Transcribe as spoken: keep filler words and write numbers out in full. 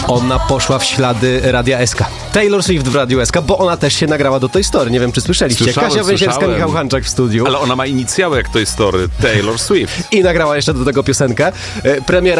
Ona poszła w ślady Radia S K. Taylor Swift w Radiu S K, bo ona też się nagrała do tej story. Nie wiem, czy słyszeliście. Słyszałem, Kasia Węsierska, słyszałem. Michał Hanczak w studiu. Ale ona ma inicjały jak Toy Story. Taylor Swift. I nagrała jeszcze do tego piosenkę. E, Premiera